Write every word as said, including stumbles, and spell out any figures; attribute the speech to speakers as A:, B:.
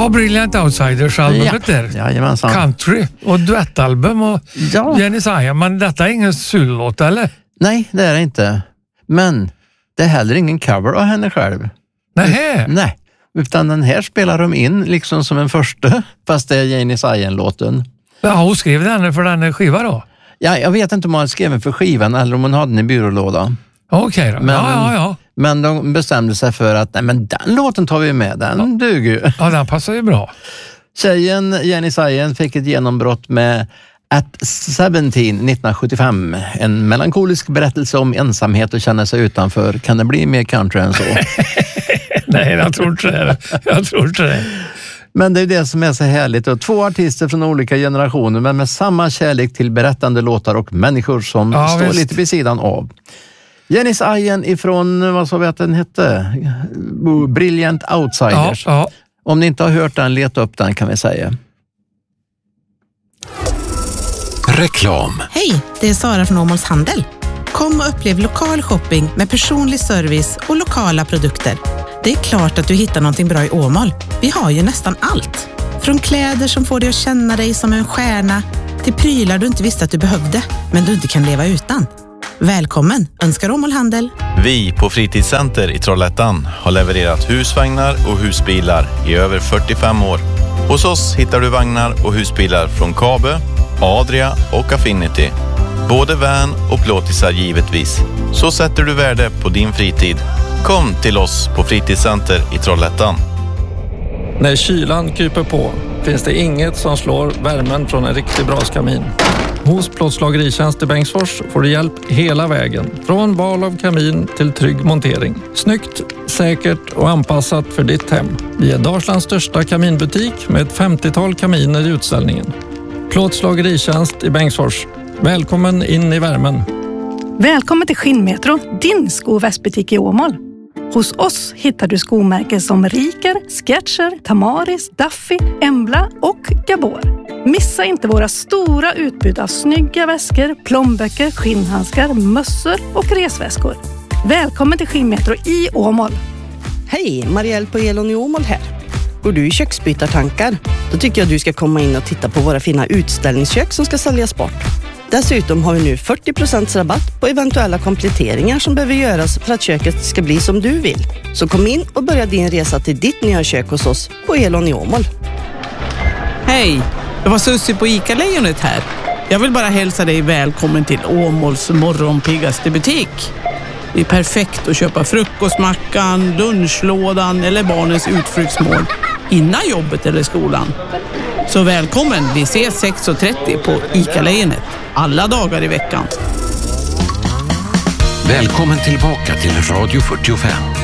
A: Ja, Brilliant Outsiders-albumet
B: ja.
A: där.
B: Jajamensan.
A: Country och duettalbum och
B: ja.
A: Jenny Sayan. Men detta är ingen sullåt, eller?
B: Nej, det är det inte. Men det är heller ingen cover av henne själv.
A: Nähä?
B: Nej, utan den här spelar de in liksom som en första, fast det är Jenny Sayan-låten.
A: Ja, hon skrev den för den skiva då?
B: Ja, jag vet inte om hon skrev den för skivan eller om hon hade den i byrålådan.
A: Okej då.
B: Men,
A: ja, ja, ja.
B: men de bestämde sig för att nej, men den låten tar vi med, den ja. duger ju.
A: Ja, den passar ju bra.
B: Tjejen Jenny Sayan fick ett genombrott med At sjutton nittonhundrasjuttiofem. En melankolisk berättelse om ensamhet och känna sig utanför. Kan det bli mer country än så?
A: Nej, jag tror inte det. Jag tror inte det.
B: Men det är det som är så härligt. Och två artister från olika generationer men med samma kärlek till berättande låtar och människor som
A: ja,
B: står
A: visst.
B: lite vid sidan av. Jenny Sayan ifrån, vad sa vi att den hette? Brilliant Outsiders.
A: Ja, ja.
B: Om ni inte har hört den, leta upp den kan vi säga.
C: Reklam.
D: Hej, det är Sara från Åmåls Handel. Kom och upplev lokal shopping med personlig service och lokala produkter. Det är klart att du hittar någonting bra i Åmål. Vi har ju nästan allt. Från kläder som får dig att känna dig som en stjärna till prylar du inte visste att du behövde, men du inte kan leva utan. Välkommen, önskar Åmål Handel.
E: Vi på Fritidscenter i Trollhättan har levererat husvagnar och husbilar i över fyrtiofem år. Hos oss hittar du vagnar och husbilar från Kabe, Adria och Affinity. Både van och plåtisar givetvis. Så sätter du värde på din fritid. Kom till oss på Fritidscenter i Trollhättan.
F: När kylan kryper på finns det inget som slår värmen från en riktig braskamin. Hos Plåtslageritjänst i Bengtsfors får du hjälp hela vägen. Från val av kamin till trygg montering. Snyggt, säkert och anpassat för ditt hem. Vi är Dalslands största kaminbutik med ett femtiotal kaminer i utställningen. Plåtslageritjänst i Bengtsfors. Välkommen in i värmen.
G: Välkommen till Skinnmetro, din sko- och västbutik i Åmål. Hos oss hittar du skomärken som Riker, Sketcher, Tamaris, Duffy, Embla och Gabor. Missa inte våra stora utbud av snygga väskor, plånböcker, skinnhandskar, mössor och resväskor. Välkommen till Skinnmetro i Åmål.
H: Hej, Marielle på Elon i Åmål här. Går du i köksbytartankar? Då tycker jag du ska komma in och titta på våra fina utställningskök som ska säljas bort. Dessutom har vi nu fyrtio procent rabatt på eventuella kompletteringar som behöver göras för att köket ska bli som du vill. Så kom in och börja din resa till ditt nya kök hos oss på Elon i Åmål.
I: Hej, det var Sussi på ICA-lejonet här. Jag vill bara hälsa dig välkommen till Åmåls morgonpiggaste butik. Det är perfekt att köpa frukostmackan, lunchlådan eller barnens utflyktsmål innan jobbet eller skolan. Så välkommen, vi ses sex och trettio på ICA-lejonet alla dagar i veckan.
C: Välkommen tillbaka till Radio fyrtiofem.